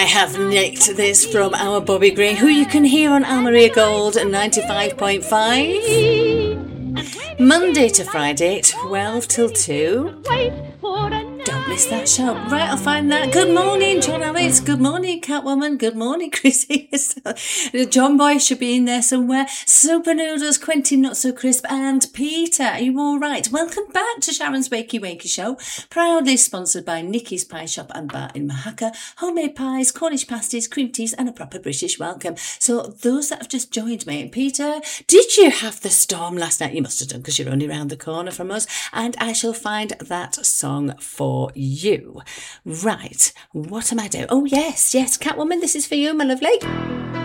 have nicked this from our Bobby Gray, who you can hear on Almeria Gold 95.5. Monday to Friday, 12 till 2. Don't miss that show. Right, I'll find that. Good morning, John Alex. Good morning, Catwoman. Good morning, Chrissy. John Boy should be in there somewhere. Super Noodles, Quentin Not So Crisp, and Peter. Are you all right? Welcome back to Sharon's Wakey Wakey Show. Proudly sponsored by Nikki's Pie Shop and Bar in Mahaka. Homemade pies, Cornish pasties, cream teas, and a proper British welcome. So those that have just joined me, Peter, did you have the storm last night? You must have done, because you're only round the corner from us. And I shall find that song for you. Right, what am I doing? Oh, yes, Catwoman, this is for you, my lovely.